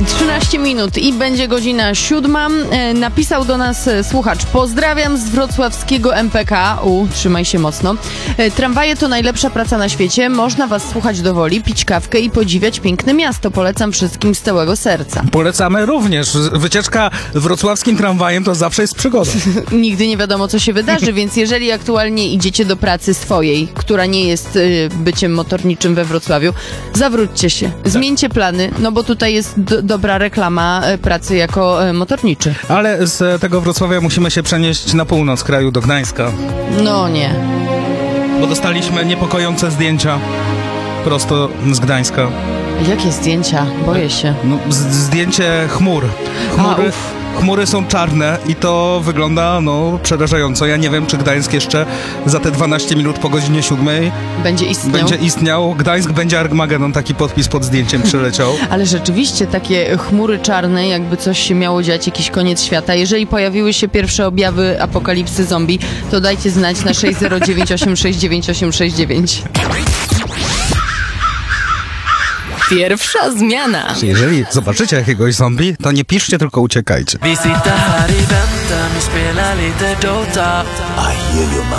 13 minut i będzie godzina 7. Napisał do nas słuchacz: pozdrawiam z wrocławskiego MPK. Trzymaj się mocno. Tramwaje to najlepsza praca na świecie. Można was słuchać do woli, pić kawkę i podziwiać piękne miasto. Polecam wszystkim z całego serca. Polecamy również. Wycieczka wrocławskim tramwajem to zawsze jest przygoda. Nigdy nie wiadomo, co się wydarzy, więc jeżeli aktualnie idziecie do pracy swojej, która nie jest byciem motorniczym we Wrocławiu, zawróćcie się. Zmieńcie plany, no bo tutaj jest dobra reklama pracy jako motorniczy. Ale z tego Wrocławia musimy się przenieść na północ kraju, do Gdańska. No nie. Bo dostaliśmy niepokojące zdjęcia prosto z Gdańska. Jakie zdjęcia? Boję się. No, zdjęcie chmur. Chmury są czarne i to wygląda przerażająco. Ja nie wiem, czy Gdańsk jeszcze za te 12 minut po godzinie 7 będzie istniał. Gdańsk będzie Armagedon, taki podpis pod zdjęciem przyleciał. Ale rzeczywiście takie chmury czarne, jakby coś się miało dziać, jakiś koniec świata. Jeżeli pojawiły się pierwsze objawy apokalipsy zombie, to dajcie znać na 609869869. Pierwsza zmiana. Jeżeli zobaczycie jakiegoś zombie, to nie piszcie, tylko uciekajcie.